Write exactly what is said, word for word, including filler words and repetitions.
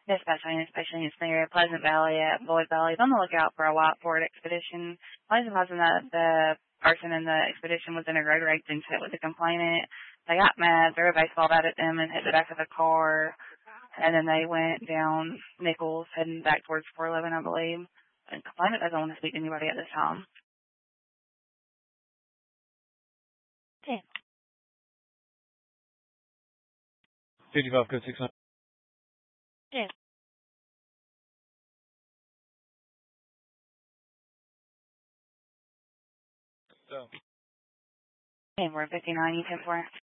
Dispatching inspection is near Pleasant Valley at Boyd Valley. On the lookout for a Whiteford expedition. Pleasant Valley that the person in the expedition was in a road rage incident with the complainant. They got mad, threw a baseball bat at them, and hit the back of the car. And then they went down Nichols, heading back towards four eleven, I believe. And the complainant doesn't want to speak to anybody at this time. Okay. fifty-five, code six hundred. Yeah. So. And we're fifty-nine, you ten for it.